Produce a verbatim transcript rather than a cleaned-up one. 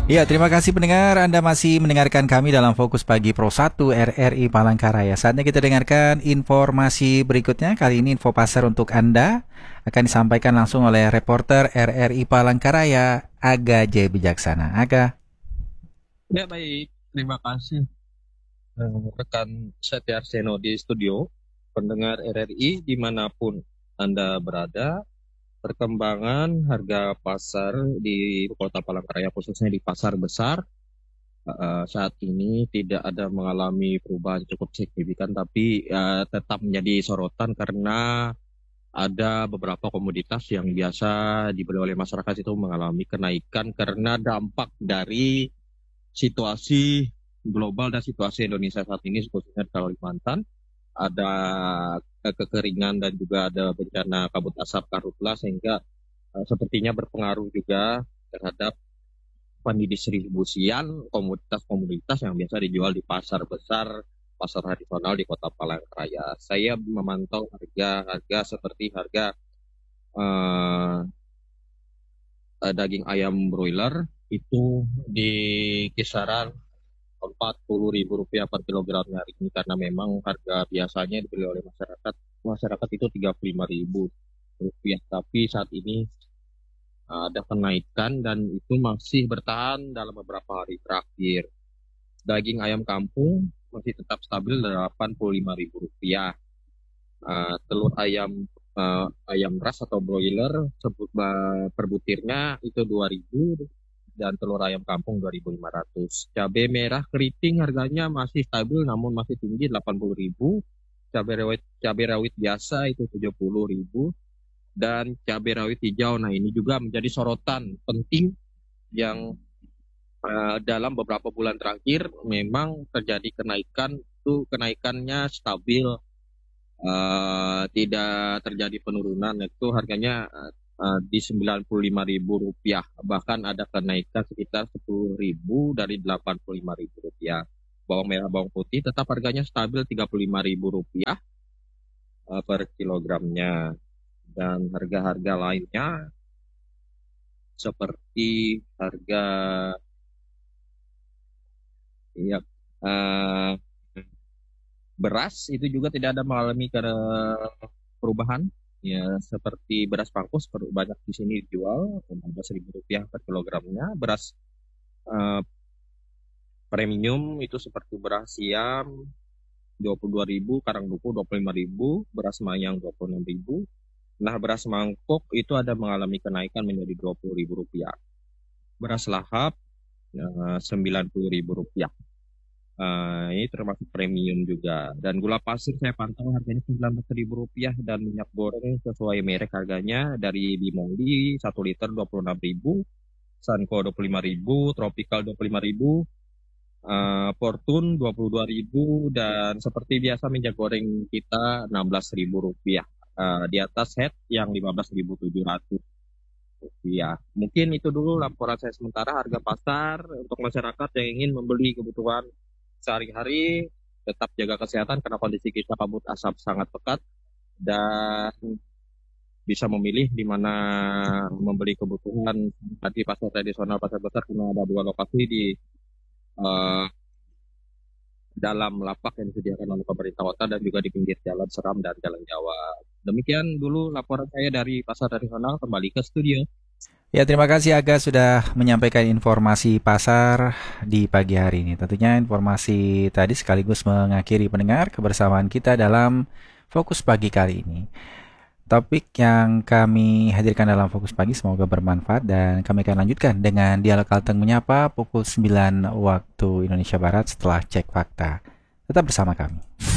Ya, terima kasih pendengar. Anda masih mendengarkan kami dalam Fokus Pagi Pro satu R R I Palangkaraya. Saatnya kita dengarkan informasi berikutnya. Kali ini info pasar untuk Anda akan disampaikan langsung oleh reporter R R I Palangkaraya, Aga J. Bijaksana. Aga. Ya baik, terima kasih eh, rekan Setia Arseno di studio, pendengar R R I dimanapun Anda berada. Perkembangan harga pasar di Kota Palangkaraya khususnya di pasar besar eh, saat ini tidak ada mengalami perubahan cukup signifikan, tapi eh, tetap menjadi sorotan karena ada beberapa komoditas yang biasa dibeli oleh masyarakat itu mengalami kenaikan karena dampak dari situasi global dan situasi Indonesia saat ini, khususnya di Kalimantan. Ada kekeringan dan juga ada bencana kabut asap karhutla, sehingga uh, sepertinya berpengaruh juga terhadap pendistribusian komoditas-komoditas yang biasa dijual di pasar besar, pasar tradisional di Kota Palangkaraya. Saya memantau harga-harga seperti harga uh, daging ayam broiler itu di kisaran empat puluh ribu rupiah per kilogramnya hari ini, karena memang harga biasanya dibeli oleh masyarakat masyarakat itu tiga puluh lima ribu rupiah, tapi saat ini uh, ada kenaikan dan itu masih bertahan dalam beberapa hari terakhir. Daging ayam kampung masih tetap stabil delapan puluh lima ribu rupiah. Uh, telur ayam uh, ayam ras atau broiler sebut uh, per butirnya itu dua ribu, dan telur ayam kampung dua ribu lima ratus. Cabai merah keriting harganya masih stabil namun masih tinggi delapan puluh ribu. Cabai rawit cabai rawit biasa itu tujuh puluh ribu, dan cabai rawit hijau, nah ini juga menjadi sorotan penting yang uh, dalam beberapa bulan terakhir memang terjadi kenaikan, itu kenaikannya stabil, uh, tidak terjadi penurunan, itu harganya uh, di sembilan puluh lima ribu rupiah, bahkan ada kenaikan sekitar sepuluh ribu dari delapan puluh lima ribu rupiah. Bawang merah, bawang putih tetap harganya stabil tiga puluh lima ribu rupiah uh, per kilogramnya. Dan harga-harga lainnya seperti harga ya, uh, beras itu juga tidak ada mengalami perubahan. Ya, seperti beras pangkus banyak di sini dijual empat belas ribu rupiah per kilogramnya. Beras uh, premium itu seperti beras siam dua puluh dua ribu, karangduku dua puluh lima ribu, beras mayang dua puluh enam ribu. Nah, beras mangkok itu ada mengalami kenaikan menjadi dua puluh ribu rupiah. Beras lahap uh, sembilan puluh ribu rupiah. Uh, ini termasuk premium juga. Dan gula pasir saya pantau harganya sembilan belas ribu rupiah, dan minyak goreng sesuai merek harganya dari Bimoli satu liter dua puluh enam ribu, Sanko dua puluh lima ribu, Tropical dua puluh lima ribu, uh, Fortune dua puluh dua ribu, dan seperti biasa minyak goreng kita enam belas ribu rupiah. Uh, di atas head yang lima belas ribu tujuh ratus rupiah. Mungkin itu dulu laporan saya sementara harga pasar untuk masyarakat yang ingin membeli kebutuhan sehari-hari. Tetap jaga kesehatan karena kondisi kita kabut asap sangat pekat, dan bisa memilih di mana membeli kebutuhan. Tadi pasar tradisional, pasar besar, karena ada dua lokasi di uh, dalam lapak yang disediakan oleh pemerintah kota dan juga di pinggir jalan Seram dan Jalan Jawa. Demikian dulu laporan saya dari pasar tradisional, kembali ke studio. Ya, terima kasih Aga sudah menyampaikan informasi pasar di pagi hari ini. Tentunya informasi tadi sekaligus mengakhiri pendengar kebersamaan kita dalam Fokus Pagi kali ini. Topik yang kami hadirkan dalam Fokus Pagi semoga bermanfaat, dan kami akan lanjutkan dengan Dialog Kalteng Menyapa pukul sembilan waktu Indonesia Barat setelah cek fakta. Tetap bersama kami.